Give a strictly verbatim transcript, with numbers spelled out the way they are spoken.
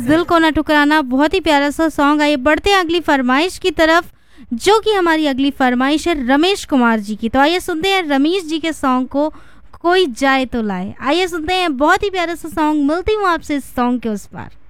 दिल को न ठुकराना, बहुत ही प्यारा सा सॉन्ग। आइए बढ़ते हैं अगली फरमाइश की तरफ, जो कि हमारी अगली फरमाइश है रमेश कुमार जी की। तो आइए सुनते हैं रमेश जी के सॉन्ग को, कोई जाए तो लाए। आइए सुनते हैं बहुत ही प्यारा सा सॉन्ग। मिलती हूँ आपसे इस सॉन्ग के उस पार।